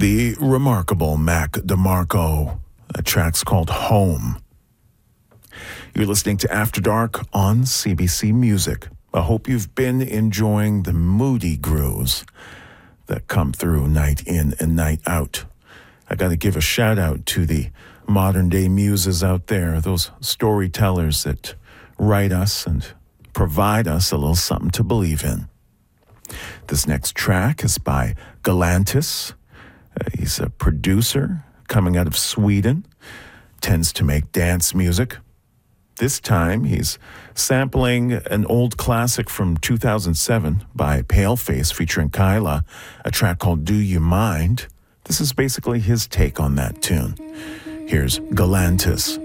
The remarkable Mac DeMarco. That track's called Home. You're listening to After Dark on CBC Music. I hope you've been enjoying the moody grooves that come through night in and night out. I got to give a shout out to the modern day muses out there, those storytellers that write us and provide us a little something to believe in. This next track is by Galantis. He's a producer coming out of Sweden, tends to make dance music. This time he's sampling an old classic from 2007 by Paleface featuring Kyla, a track called Do You Mind? This is basically his take on that tune. Here's Galantis.